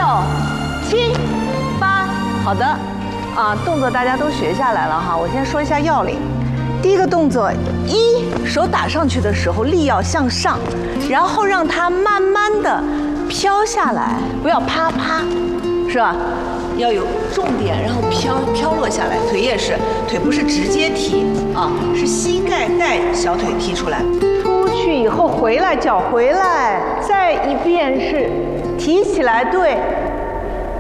7、8，好的，动作大家都学下来了哈。我先说一下要领。第一个动作，1，手打上去的时候力要向上，然后让它慢慢的飘下来，不要啪啪，是吧？要有重点，然后飘落下来。腿也是，腿不是直接踢啊，是膝盖带小腿踢出来。出去以后回来，脚回来，再一遍是提起来，对。